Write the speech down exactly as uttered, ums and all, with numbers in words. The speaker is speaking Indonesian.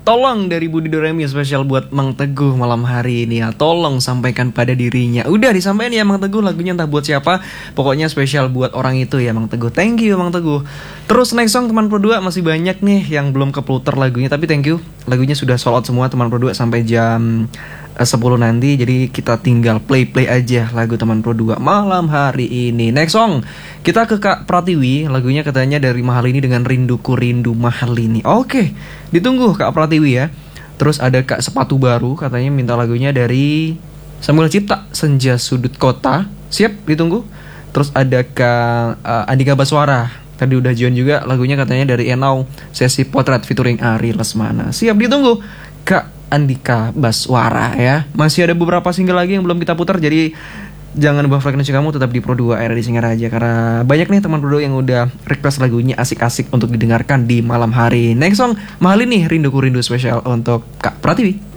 Tolong dari Budi Doremi spesial buat Mang Teguh malam hari ini ya. Tolong sampaikan pada dirinya. Udah disampaikan ya Mang Teguh, lagunya entah buat siapa. Pokoknya spesial buat orang itu ya Mang Teguh. Thank you Mang Teguh. Terus next song teman Pro dua masih banyak nih yang belum kepluter lagunya. Tapi thank you, lagunya sudah sold out semua teman Pro dua sampai jam uh, sepuluh nanti. Jadi kita tinggal play-play aja lagu teman Pro dua malam hari ini. Next song kita ke Kak Pratiwi. Lagunya katanya dari Mahalini dengan Rinduku Rindu Mahalini. Oke, ditunggu Kak Pratiwi ya. Terus ada Kak Sepatu Baru, katanya minta lagunya dari Samuel Cipta, Senja Sudut Kota. Siap, ditunggu. Terus ada Kak uh, Andika Baswara, tadi udah join juga, lagunya katanya dari Enau, Sesi Potret featuring Ari Lesmana. Siap, ditunggu Kak Andika Baswara ya. Masih ada beberapa single lagi yang belum kita putar, jadi jangan ubah frekuensi kamu, tetap di Pro dua R di Singaraja. Karena banyak nih teman Pro dua yang udah request lagunya asik-asik untuk didengarkan di malam hari. Next song Mahalini, Rinduku Rindu spesial untuk Kak Pratiwi.